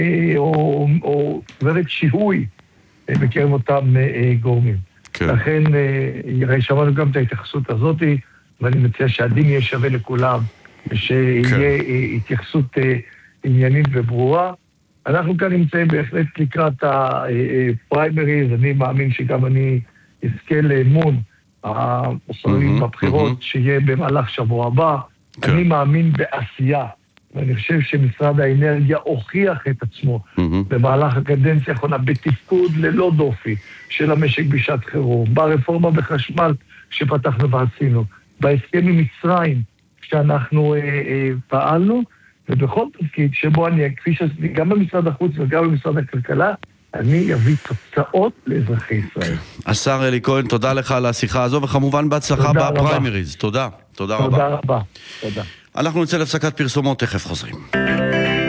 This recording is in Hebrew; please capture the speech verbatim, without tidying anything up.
או, או גברת שיהוי בקרב אותם גורמים. כן. לכן, הרי שמענו גם את ההתייחסות הזאת, ואני מציע שהדין יהיה שווה לכולם, ושיהיה כן. התייחסות עניינית וברורה. אנחנו כאן נמצאים בהחלט לקראת הפריימריז, אני מאמין שגם אני אזכה לאמון המוסרים mm-hmm, בבחירות mm-hmm. שיהיה במהלך שבוע הבא. כן. אני מאמין בעשייה, ואני חושב שמשרד האנרגיה הוכיח את עצמו mm-hmm. במהלך הקדנציה האחרונה בתפקוד ללא דופי של המשק בשעת חירום, ברפורמה בחשמל שפתחנו ועשינו, בהסכם עם מצרים שאנחנו אה, אה, פעלנו, ובכל תפקיד שבו אני, כפי שעשיתי גם במשרד החוץ וגם במשרד הכלכלה, אני אביא תוצאות לאזרחי ישראל. השר אלי כהן, תודה לך על השיחה הזו, וכמובן בהצלחה בפריימריז. תודה, תודה רבה. תודה רבה, תודה. אנחנו נצא להפסקת פרסומות, תכף חוזרים.